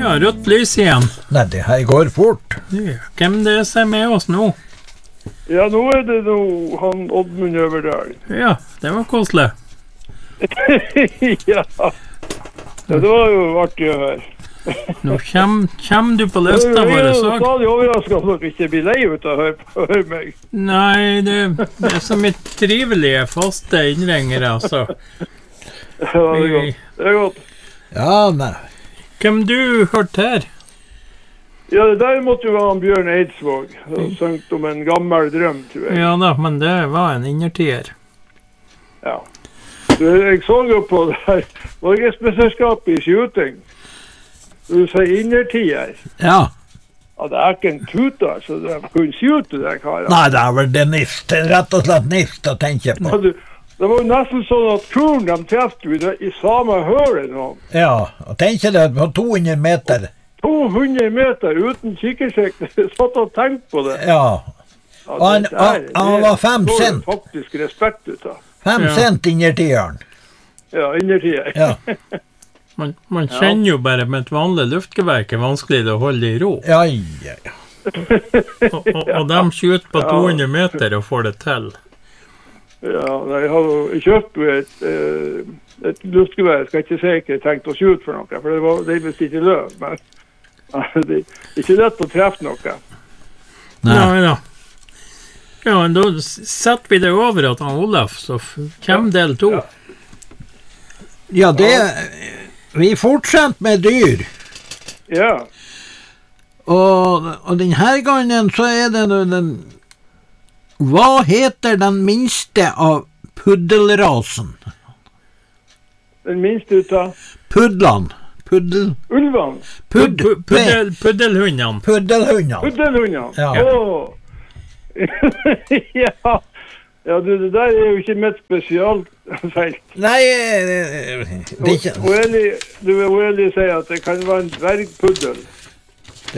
Ja, rødt lys igjen. Nei, det her går fort. Ja, hvem det er som er med oss nå? Ja, nå er det han Oddmund Øverdal. Ja, det var koselig. Ja, det var jo artig å høre. Nå kommer du på lista vår. Jeg er stadig overrasket at dere ikke blir lei ut av å høre meg. Nei, det er så mye trivelige, faste innringere, altså. Ja, det er godt. Det er godt. Ja, nei. Hvem du hørte her? Ja, det der måtte jo være han Bjørn Eidsvåg. Han søngte om en gammel drøm, tror jeg. Ja da, men det var en innertier. Ja. Jeg så jo på det her Norgesmesterskapet i shooting. Du sier innertier. Ja. Ja, det er ikke en tut, altså. De kunne shoote det, karer. Nei, det er vel det nist. Rett og slett nist å tenke på. Ja, det var jo nesten sånn at kuren de trefte i samme høle nå. Ja, og tenke det på 200 meter. 200 meter uten kikkersikt. Jeg satt og tenkte på det. Ja. Ja, Han var 5 cent. Det faktisk respekt ut av. 5 cent innertieren. Ja, innertier. Ja. Man kjenner jo bare med et vanlig luftgevær ikke vanskelig å holde i ro. Ja, ja, ja. Og de skjuter på 200 meter og får det til. Ja, jeg kjøpte jo et luftgevær. Jeg skal ikke si ikke tenkt å skjute for noe, for det er visst ikke løv, men det er ikke lett å treffe noe. Nei da. Ja, men da setter vi det over at han Olaf, så kommer del 2. Ja, vi fortsetter med dyr. Ja. Og denne gangen så er det den... Hva heter den minste av puddelrasen? Den minste ut av? Puddlene. Ulvene? Puddelhundene. Puddelhundene? Ja. Ja. Ja, det der er jo ikke mitt spesialfelt. Nei, det er ikke... Du vil uærlig si at det kan være en dvergpuddel. Det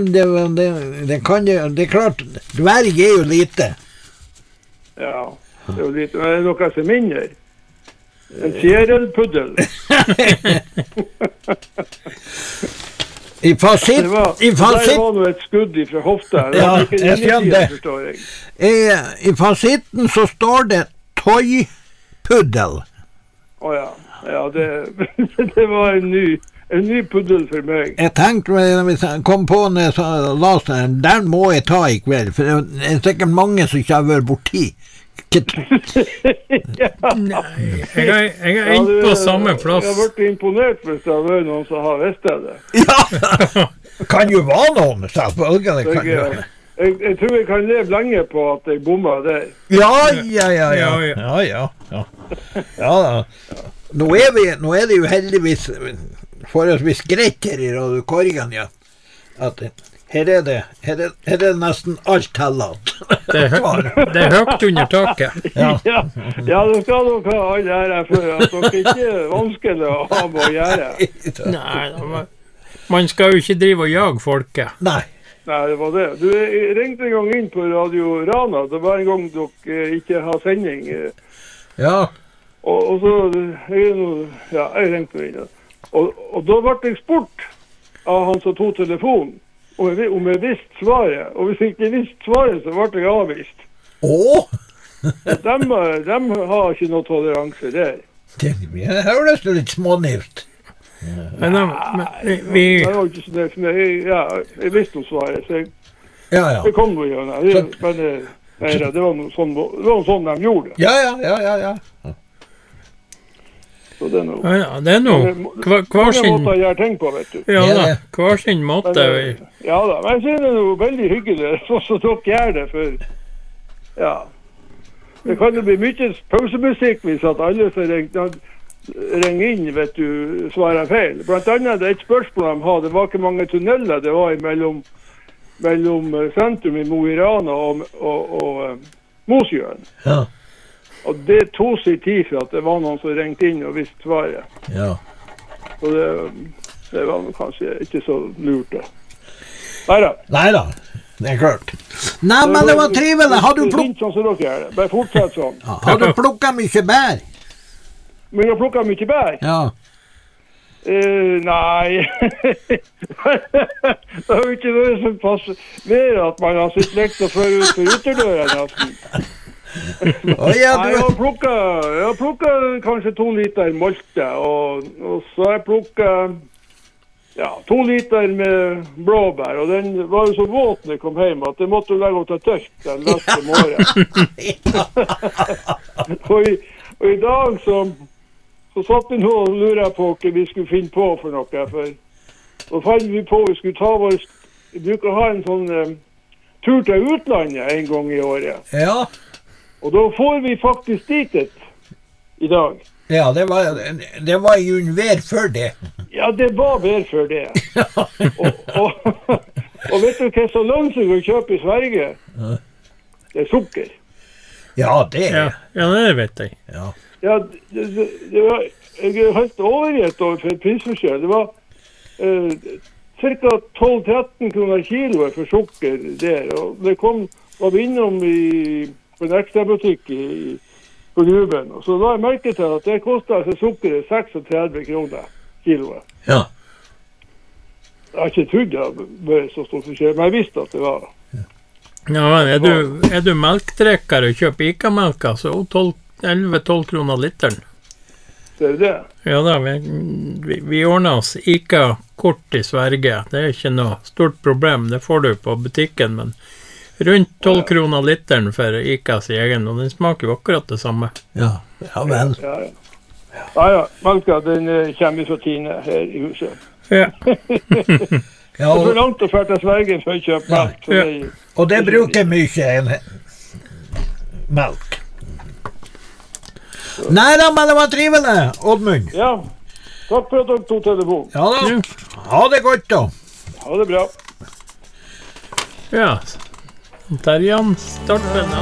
er klart, dverg er jo lite. Ja, det er jo lite, men det er noe som er mindre. En fjerelpuddel. Det var noe et skudd fra hofta. Ja, jeg skjønner det. I fasitten så står det toypuddel. Åja, ja, det var en ny puddel for meg. Jeg tenkte, hvis jeg kom på når jeg la seg, den må jeg ta i kveld, for det er sikkert mange som ikke har vært borti. Nei, jeg er inne på samme plass. Jeg har vært imponert hvis det har vært noen som har visst det. Ja, kan jo være noen, selvfølgelig. Jeg tror jeg kan leve lenge på at jeg bommer der. Ja. Nå er det jo heldigvis forholdsvis greit her i Radio Korgen, ja. At her er det nesten alt tillatt. Det er høyt under taket. Ja, det skal dere ha alle her for at dere ikke er vanskelig å ha med å gjøre. Nei, man skal jo ikke drive og jage folket. Nei, det var det. Du ringte en gang inn på Radio Rana. Det var en gang dere ikke har sending. Ja. Og så, jeg ringte inn. Og da ble jeg spurt av han som tog telefonen, om jeg visste svaret. Og hvis jeg ikke visste svaret, så ble jeg avvist. De har ikke noe toleranse der. Det høres jo litt smånivt. Men jeg visste om svaret, så jeg kom jo igjen. Men det var noe sånn de gjorde. Ja. Så det er noe hver sin måte å gjøre ting på, vet du. Ja da, hver sin måte. Ja da, men jeg synes det er jo veldig hyggelig sånn som dere gjør det, for det kan jo bli mye pausemusikk hvis at alle som ringer inn, vet du, svarer feil. Blant annet det er et spørsmål de har, det var ikke mange tunneler det var mellom sentrum i Mo i Rana og Mosjøen. Ja. Og det tog seg tid for at det var noen som ringte inn og visste svaret. Ja. Og det var kanskje ikke så lurt det. Neida, det er klart. Nei, men det var trivelig. Har du plukket... Sånn som dere gjør det. Bare fortsett sånn. Har du plukket mye bær? Men jeg plukket mye bær? Ja. Nei. Det har jo ikke vært så pass mer at man har sitt lekt å føre ut for uterdøra nesten. Ja, Nei, jeg har plukket kanskje 2 liter molte, og så har jeg plukket 2 liter med blåbær, og den var jo så våt når jeg kom hjem at det måtte jo legge opp til tørk den neste morgen. og i dag så satt vi nå og lurer på hva vi skulle finne på for noe, for så fant vi på vi skulle vi bruker å ha en sånn tur til utlandet en gang i året. Ja. Og da får vi faktisk dit i dag. Ja, det var jo en vær før det. Ja, det var vær før det. og vet du hva så lønnsomt å kjøpe i Sverige? Det er sukker. Ja, det Ja, det vet jeg. Ja. Ja, det var, jeg er helt overgitt over for prisforskjell. Det var ca. 12-13 kroner kiloet for sukker der, og det var vi innom på en ekstrabutikk på Gruben, og så la jeg merke til at det kostet altså sukkeret 36 kroner kiloet. Ja. Jeg har ikke trodd det var så stort forskjell, men jeg visste at det var. Ja, men er du melktrekker og kjøper ICA-melka, så 11-12 kroner literen. Det er det. Ja da, vi ordner oss ICA-kort i Sverige. Det er ikke noe stort problem, det får du på butikken, men rundt 12 kroner literen for ICAs egen, og den smaker jo akkurat det samme. Ja, vel. Ja, melka, den kommer fra Tine her i huset. Ja. Det er for langt å fære til Sverige for å kjøpe melk. Ja. Og det bruker mye melk. Nei da, men det var trivelig, Oddmund. Ja, takk for at dere tog telefon. Ja da, ha det godt da. Ha det bra. Ja, Terjan starter